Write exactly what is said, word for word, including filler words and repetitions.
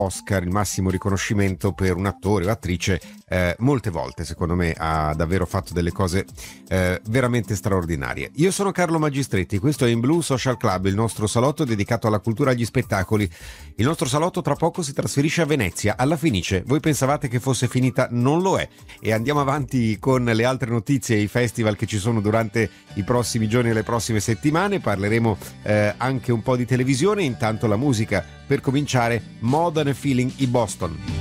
Oscar, il massimo riconoscimento per un attore o attrice, eh, molte volte secondo me ha davvero fatto delle cose eh, veramente straordinarie. Io sono Carlo Magistretti, questo è In Blue Social Club, il nostro salotto dedicato alla cultura e agli spettacoli. Il nostro salotto tra poco si trasferisce a Venezia, alla Fenice. Voi pensavate che fosse finita? Non lo è. E andiamo avanti con le altre notizie e i festival che ci sono durante i prossimi giorni e le prossime settimane. Parleremo eh, anche un po' di televisione, intanto la musica. Per cominciare, Modern Feeling i Boston.